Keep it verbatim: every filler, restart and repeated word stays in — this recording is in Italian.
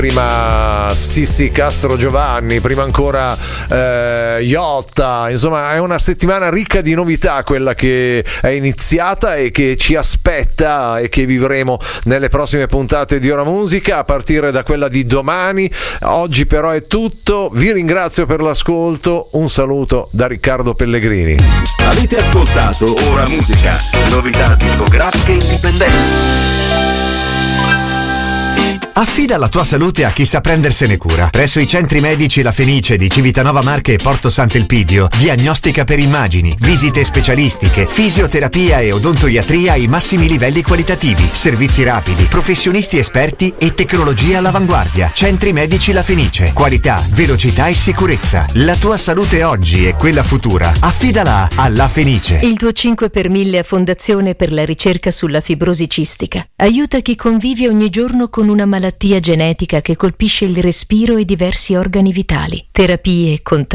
prima Sissi Castro Giovanni, prima ancora eh, Iotta. Insomma, è una settimana ricca di novità quella che è iniziata e che ci aspetta e che vivremo nelle prossime puntate di Ora Musica, a partire da quella di domani. Oggi però è tutto, vi ringrazio per l'ascolto, un saluto da Riccardo Pellegrini. Avete ascoltato Ora Musica, novità discografiche indipendenti. Affida la tua salute a chi sa prendersene cura. Presso i centri medici La Fenice di Civitanova Marche e Porto Sant'Elpidio, diagnostica per immagini, visite specialistiche, fisioterapia e odontoiatria ai massimi livelli qualitativi, servizi rapidi, professionisti esperti e tecnologia all'avanguardia. Centri medici La Fenice, qualità, velocità e sicurezza. La tua salute oggi e quella futura, affidala a La Fenice. Il tuo cinque per mille a Fondazione per la ricerca sulla fibrosi cistica aiuta chi convive ogni giorno con una malattia genetica che colpisce il respiro e diversi organi vitali. Terapie, controlli